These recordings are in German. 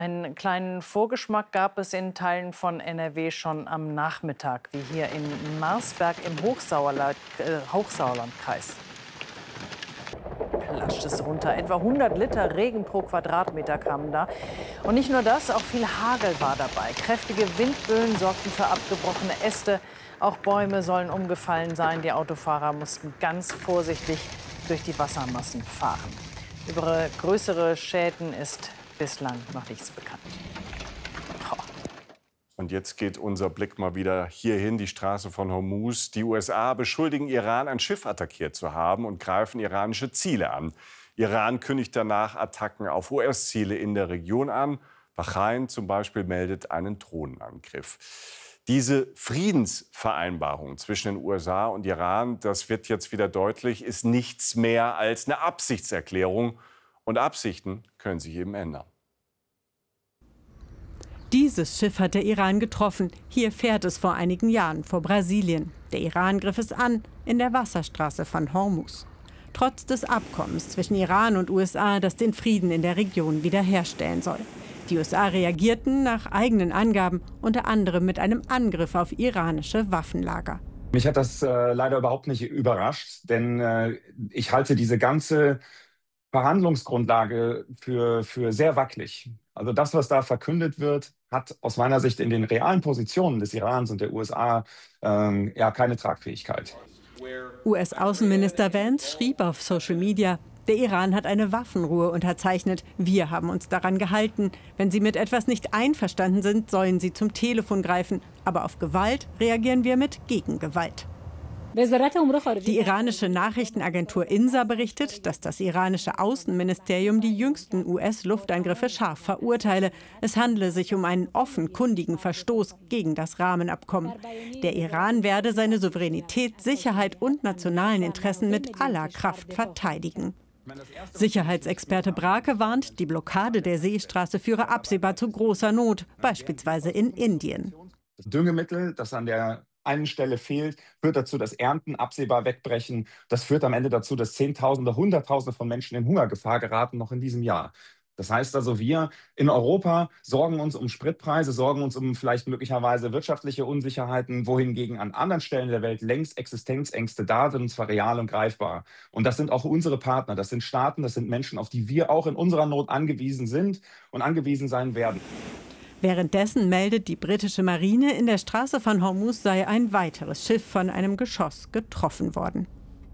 Einen kleinen Vorgeschmack gab es in Teilen von NRW schon am Nachmittag, wie hier in Marsberg im Hochsauerlandkreis. Plascht es runter. Etwa 100 Liter Regen pro Quadratmeter kamen da. Und nicht nur das, auch viel Hagel war dabei. Kräftige Windböen sorgten für abgebrochene Äste. Auch Bäume sollen umgefallen sein. Die Autofahrer mussten ganz vorsichtig durch die Wassermassen fahren. Über größere Schäden ist bislang noch nichts bekannt. Und jetzt geht unser Blick mal wieder hierhin, die Straße von Hormuz. Die USA beschuldigen Iran, ein Schiff attackiert zu haben und greifen iranische Ziele an. Iran kündigt danach Attacken auf US-Ziele in der Region an. Bahrain zum Beispiel meldet einen Drohnenangriff. Diese Friedensvereinbarung zwischen den USA und Iran, das wird jetzt wieder deutlich, ist nichts mehr als eine Absichtserklärung. Und Absichten können sich eben ändern. Dieses Schiff hat der Iran getroffen. Hier fährt es vor einigen Jahren vor Brasilien. Der Iran griff es an in der Wasserstraße von Hormuz. Trotz des Abkommens zwischen Iran und USA, das den Frieden in der Region wiederherstellen soll. Die USA reagierten nach eigenen Angaben unter anderem mit einem Angriff auf iranische Waffenlager. Mich hat das leider überhaupt nicht überrascht, denn ich halte diese ganze Verhandlungsgrundlage für sehr wackelig. Also das, was da verkündet wird, hat aus meiner Sicht in den realen Positionen des Irans und der USA ja keine Tragfähigkeit. US-Außenminister Vance schrieb auf Social Media, der Iran hat eine Waffenruhe unterzeichnet. Wir haben uns daran gehalten. Wenn Sie mit etwas nicht einverstanden sind, sollen Sie zum Telefon greifen. Aber auf Gewalt reagieren wir mit Gegengewalt. Die iranische Nachrichtenagentur INSA berichtet, dass das iranische Außenministerium die jüngsten US-Luftangriffe scharf verurteile. Es handle sich um einen offenkundigen Verstoß gegen das Rahmenabkommen. Der Iran werde seine Souveränität, Sicherheit und nationalen Interessen mit aller Kraft verteidigen. Sicherheitsexperte Brake warnt, die Blockade der Seestraße führe absehbar zu großer Not, beispielsweise in Indien. Das Düngemittel, das an der einen Stelle fehlt, führt dazu, dass Ernten absehbar wegbrechen. Das führt am Ende dazu, dass Zehntausende, Hunderttausende von Menschen in Hungergefahr geraten, noch in diesem Jahr. Das heißt also, wir in Europa sorgen uns um Spritpreise, sorgen uns um vielleicht möglicherweise wirtschaftliche Unsicherheiten, wohingegen an anderen Stellen der Welt längst Existenzängste da sind, und zwar real und greifbar. Und das sind auch unsere Partner, das sind Staaten, das sind Menschen, auf die wir auch in unserer Not angewiesen sind und angewiesen sein werden. Währenddessen meldet die britische Marine, in der Straße von Hormuz sei ein weiteres Schiff von einem Geschoss getroffen worden.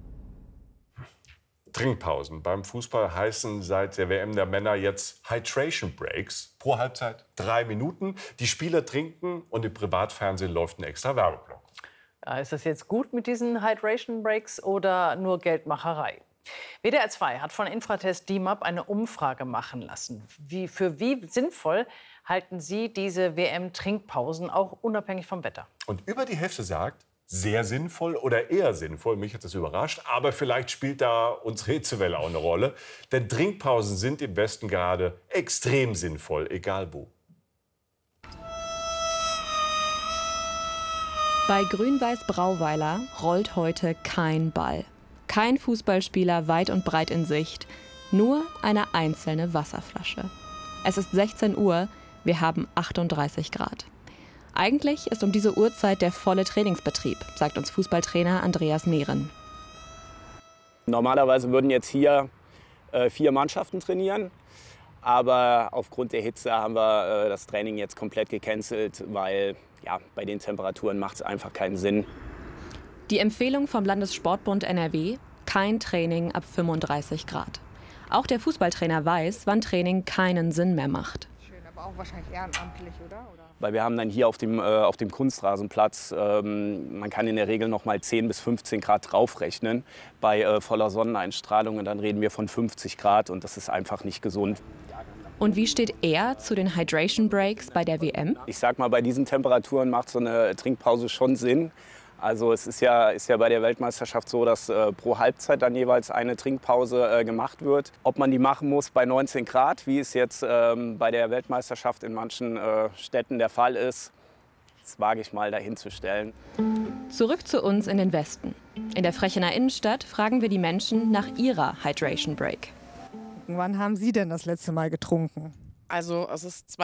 Trinkpausen beim Fußball heißen seit der WM der Männer jetzt Hydration Breaks. Pro Halbzeit 3 Minuten. Die Spieler trinken und im Privatfernsehen läuft ein extra Werbeblock. Ist das jetzt gut mit diesen Hydration Breaks oder nur Geldmacherei? WDR 2 hat von Infratest DIMAP eine Umfrage machen lassen. Für wie sinnvoll halten Sie diese WM-Trinkpausen auch unabhängig vom Wetter? Und über die Hälfte sagt, sehr sinnvoll oder eher sinnvoll. Mich hat das überrascht. Aber vielleicht spielt da unsere Hitzewelle auch eine Rolle. Denn Trinkpausen sind im Westen gerade extrem sinnvoll, egal wo. Bei Grün-Weiß Brauweiler rollt heute kein Ball. Kein Fußballspieler weit und breit in Sicht. Nur eine einzelne Wasserflasche. Es ist 16 Uhr. Wir haben 38 Grad. Eigentlich ist um diese Uhrzeit der volle Trainingsbetrieb, sagt uns Fußballtrainer Andreas Nehren. Normalerweise würden jetzt hier 4 Mannschaften trainieren. Aber aufgrund der Hitze haben wir das Training jetzt komplett gecancelt, weil ja, bei den Temperaturen macht es einfach keinen Sinn. Die Empfehlung vom Landessportbund NRW: kein Training ab 35 Grad. Auch der Fußballtrainer weiß, wann Training keinen Sinn mehr macht. Aber auch wahrscheinlich ehrenamtlich, oder? Weil wir haben dann hier auf dem Kunstrasenplatz, man kann in der Regel noch mal 10 bis 15 Grad draufrechnen bei voller Sonneneinstrahlung. Und dann reden wir von 50 Grad und das ist einfach nicht gesund. Und wie steht er zu den Hydration Breaks bei der WM? Ich sag mal, bei diesen Temperaturen macht so eine Trinkpause schon Sinn. Also es ist ja bei der Weltmeisterschaft so, dass pro Halbzeit dann jeweils eine Trinkpause gemacht wird. Ob man die machen muss bei 19 Grad, wie es jetzt bei der Weltmeisterschaft in manchen Städten der Fall ist, das wage ich mal dahin zu stellen. Zurück zu uns in den Westen. In der Frechener Innenstadt fragen wir die Menschen nach ihrer Hydration Break. Wann haben Sie denn das letzte Mal getrunken? Also es ist 2